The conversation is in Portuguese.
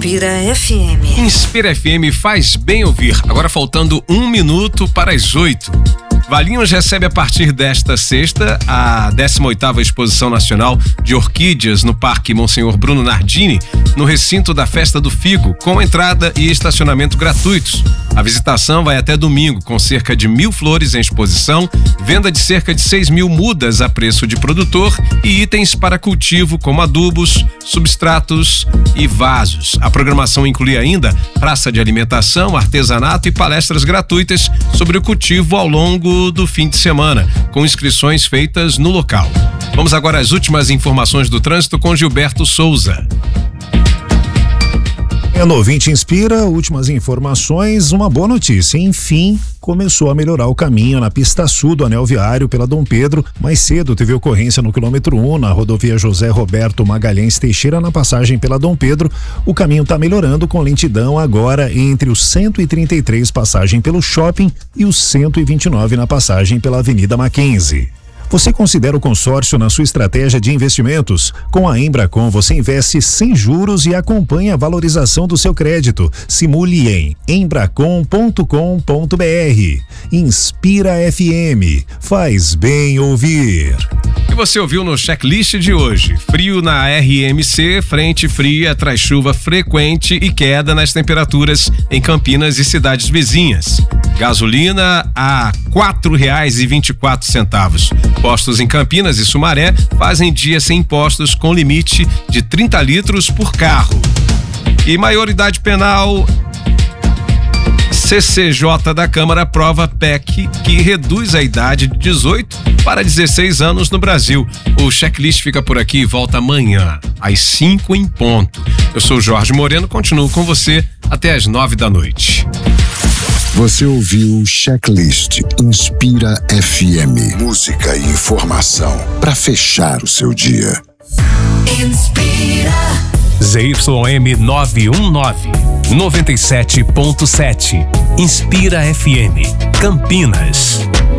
Inspira FM. Inspira FM faz bem ouvir. Agora faltando 1 minuto para as 8. Valinhos recebe a partir desta sexta a 18ª Exposição Nacional de Orquídeas no Parque Monsenhor Bruno Nardini, no recinto da Festa do Figo, com entrada e estacionamento gratuitos. A visitação vai até domingo, com cerca de 1.000 flores em exposição, venda de cerca de 6.000 mudas a preço de produtor e itens para cultivo como adubos, substratos e vasos. A programação inclui ainda praça de alimentação, artesanato e palestras gratuitas sobre o cultivo ao longo do fim de semana, com inscrições feitas no local. Vamos agora às últimas informações do trânsito com Gilberto Souza. No Ouvinte Inspira, últimas informações, uma boa notícia. Enfim, começou a melhorar o caminho na pista sul do anel viário pela Dom Pedro. Mais cedo teve ocorrência no quilômetro 1, na rodovia José Roberto Magalhães Teixeira, na passagem pela Dom Pedro. O caminho está melhorando com lentidão agora entre os 133 passagem pelo shopping e os 129 na passagem pela Avenida Mackenzie. Você considera o consórcio na sua estratégia de investimentos? Com a Embracon você investe sem juros e acompanha a valorização do seu crédito. Simule em embracon.com.br. Inspira FM. Faz bem ouvir. E você ouviu no checklist de hoje: frio na RMC, frente fria traz chuva frequente e queda nas temperaturas em Campinas e cidades vizinhas. Gasolina a R$ 4,24. Postos em Campinas e Sumaré fazem dia sem impostos com limite de 30 litros por carro. E maioridade penal, CCJ da Câmara aprova PEC que reduz a idade de 18 para 16 anos no Brasil. O checklist fica por aqui e volta amanhã, às 5 em ponto. Eu sou Jorge Moreno, continuo com você até às 9 da noite. Você ouviu o Checklist Inspira FM. Música e informação para fechar o seu dia. Inspira. ZYM 919, 97.7. Inspira FM, Campinas.